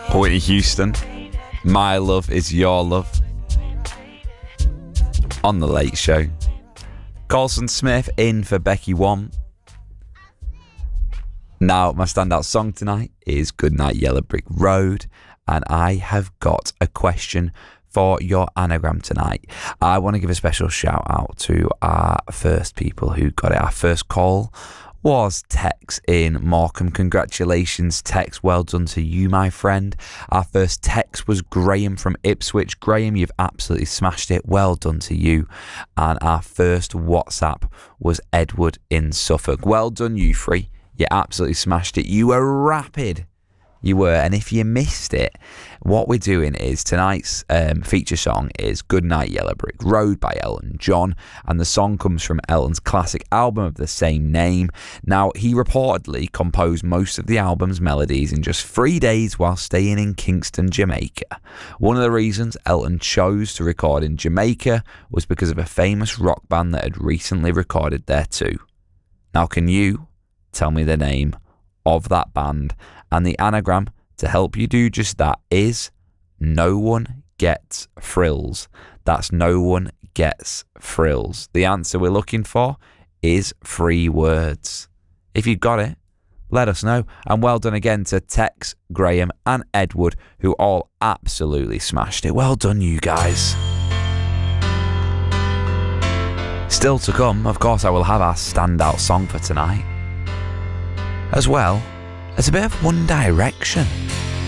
Whitney Houston, My Love Is Your Love, on The Late Show. Colson Smith in for Becky One. Now, my standout song tonight is Goodnight Yellow Brick Road, and I have got a question for your anagram tonight. I want to give a special shout out to our first people who got it. Our first call was Tex in Morecambe. Congratulations, Tex. Well done to you, my friend. Our first text was Graham from Ipswich. Graham, you've absolutely smashed it. Well done to you. And our first WhatsApp was Edward in Suffolk. Well done, you three. You absolutely smashed it. You were rapid. You were. And if you missed it, what we're doing is tonight's feature song is Goodnight Yellow Brick Road by Elton John, and the song comes from Elton's classic album of the same name. Now, he reportedly composed most of the album's melodies in just 3 days while staying in Kingston, Jamaica. One of the reasons Elton chose to record in Jamaica was because of a famous rock band that had recently recorded there too. Now, can you tell me the name of that band? And the anagram to help you do just that is No One Gets Frills. That's No One Gets Frills. The answer we're looking for is 3 words. If you got it, let us know. And well done again to Tex, Graham and Edward, who all absolutely smashed it. Well done, you guys. Still to come, of course, I will have our standout song for tonight, as well as a bit of One Direction.